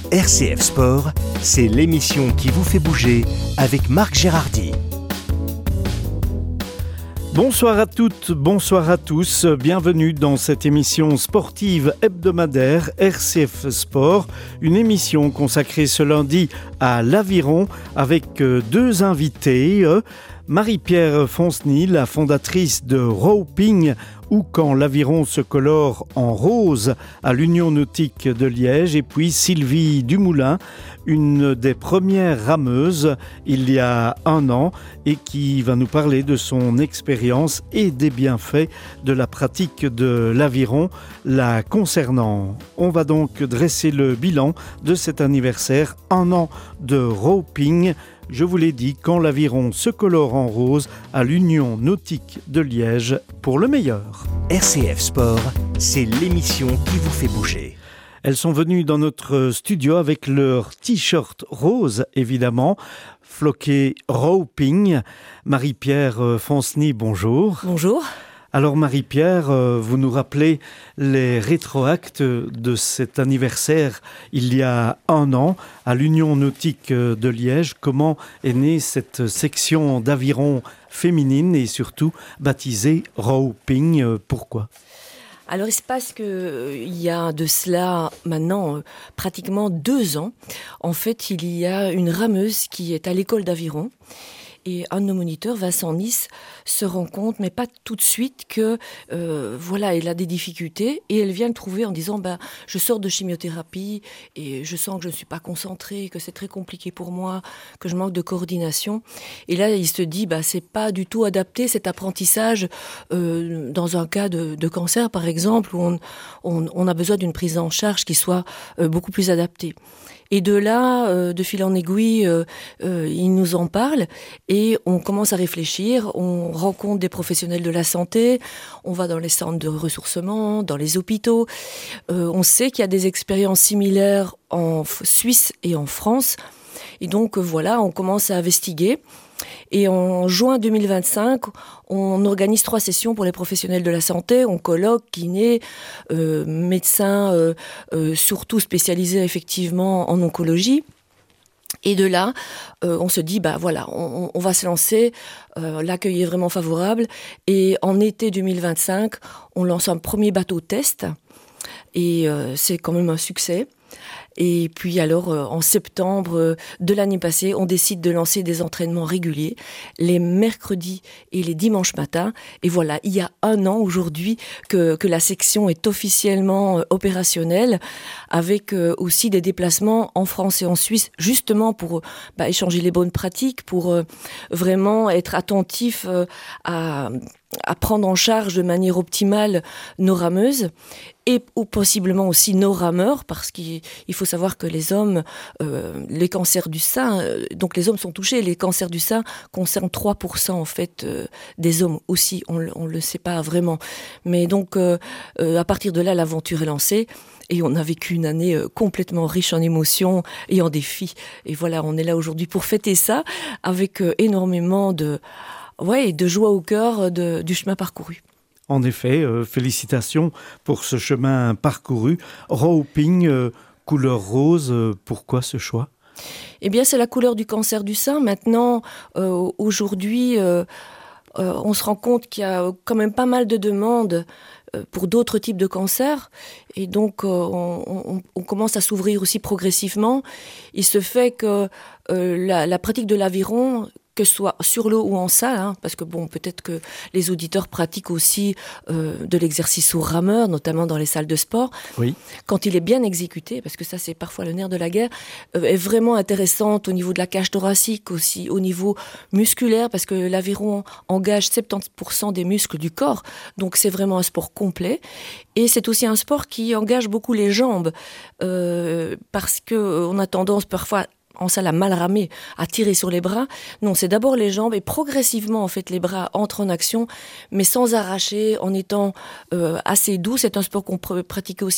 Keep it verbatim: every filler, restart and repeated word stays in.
R C F Sport, c'est l'émission qui vous fait bouger avec Marc Gérardy. Bonsoir à toutes, bonsoir à tous, bienvenue dans cette émission sportive hebdomadaire R C F Sport, une émission consacrée ce lundi à l'aviron avec deux invités, Marie-Pierre Fonceny, la fondatrice de Roping, ou quand l'aviron se colore en rose à l'Union nautique de Liège, et puis Sylvie Dumoulin, une des premières rameuses il y a un an et qui va nous parler de son expérience et des bienfaits de la pratique de l'aviron la concernant. On va donc dresser le bilan de cet anniversaire, un an de Roping. Je vous l'ai dit, quand l'aviron se colore en rose à l'Union nautique de Liège pour le meilleur. R C F Sport, c'est l'émission qui vous fait bouger. Elles sont venues dans notre studio avec leur t-shirt rose, évidemment, floqué Roping. Marie-Pierre Fonceny, bonjour. Bonjour. Alors Marie-Pierre, vous nous rappelez les rétroactes de cet anniversaire il y a un an à l'Union nautique de Liège. Comment est née cette section d'aviron féminine et surtout baptisée Roping? Pourquoi ? Alors il se passe qu'il y a de cela maintenant euh, pratiquement deux ans. En fait, il y a une rameuse qui est à l'école d'aviron. Et un de nos moniteurs, Vincent Nice, se rend compte, mais pas tout de suite, que euh, voilà, elle a des difficultés. Et elle vient le trouver en disant bah, « je sors de chimiothérapie et je sens que je ne suis pas concentrée, que c'est très compliqué pour moi, que je manque de coordination. » Et là, il se dit bah, « c'est pas du tout adapté cet apprentissage euh, dans un cas de, de cancer, par exemple, où on, on, on a besoin d'une prise en charge qui soit euh, beaucoup plus adaptée. » Et de là, euh, de fil en aiguille, euh, euh, il nous en parle et on commence à réfléchir, on rencontre des professionnels de la santé, on va dans les centres de ressourcement, dans les hôpitaux. Euh, on sait qu'il y a des expériences similaires en Suisse et en France. Et donc, euh, voilà, on commence à investiguer. Et en juin deux mille vingt-cinq, on organise trois sessions pour les professionnels de la santé, oncologues, kinés, euh, médecins, euh, euh, surtout spécialisés effectivement en oncologie. Et de là, euh, on se dit, bah voilà, on, on va se lancer, euh, l'accueil est vraiment favorable. Et en été deux mille vingt-cinq, on lance un premier bateau test, et euh, c'est quand même un succès. Et puis alors, euh, en septembre euh, de l'année passée, on décide de lancer des entraînements réguliers, les mercredis et les dimanches matins. Et voilà, il y a un an aujourd'hui que, que la section est officiellement euh, opérationnelle, avec euh, aussi des déplacements en France et en Suisse, justement pour bah, échanger les bonnes pratiques, pour euh, vraiment être attentif euh, à... à prendre en charge de manière optimale nos rameuses et ou possiblement aussi nos rameurs, parce qu'il il faut savoir que les hommes, euh, les cancers du sein, euh, donc les hommes sont touchés, les cancers du sein concernent trois pour cent en fait euh, des hommes aussi, on ne le sait pas vraiment. Mais donc euh, euh, à partir de là, l'aventure est lancée. Et on a vécu une année euh, complètement riche en émotions et en défis. Et voilà, on est là aujourd'hui pour fêter ça avec euh, énormément de... Ouais, de joie au cœur de, du chemin parcouru. En effet, euh, félicitations pour ce chemin parcouru. Roping, euh, couleur rose, euh, pourquoi ce choix ? Eh bien, c'est la couleur du cancer du sein. Maintenant, euh, aujourd'hui, euh, euh, on se rend compte qu'il y a quand même pas mal de demandes euh, pour d'autres types de cancers. Et donc, euh, on, on, on commence à s'ouvrir aussi progressivement. Il se fait que euh, la, la pratique de l'aviron, que ce soit sur l'eau ou en salle, hein, parce que bon, peut-être que les auditeurs pratiquent aussi euh, de l'exercice au rameur, notamment dans les salles de sport. Oui. Quand il est bien exécuté, parce que ça c'est parfois le nerf de la guerre, euh, est vraiment intéressante au niveau de la cage thoracique, aussi au niveau musculaire, parce que l'aviron engage soixante-dix pour cent des muscles du corps, donc c'est vraiment un sport complet. Et c'est aussi un sport qui engage beaucoup les jambes, euh, parce qu'on a tendance parfois en salle à mal ramer, à tirer sur les bras. Non, c'est d'abord les jambes et progressivement, en fait, les bras entrent en action, mais sans arracher, en étant euh, assez doux. C'est un sport qu'on peut pratiquer aussi